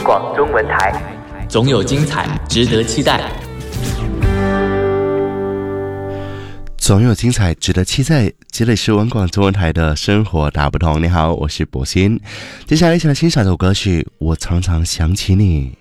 广中文台， 总有精彩值得期待。 总有精彩值得期待，这里是文广中文台的生活大不同。你好，我是博鑫。接下来一起来欣赏这首歌曲《我常常想起你》。